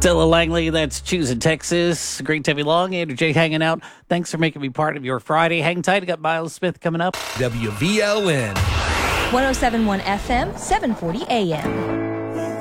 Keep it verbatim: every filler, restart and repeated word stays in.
Della Langley, that's Choosing Texas. Great to have you along. Andrew J. hanging out. Thanks for making me part of your Friday. Hang tight. I got Miles Smith coming up. W V L N. one oh seven point one F M, seven forty A M.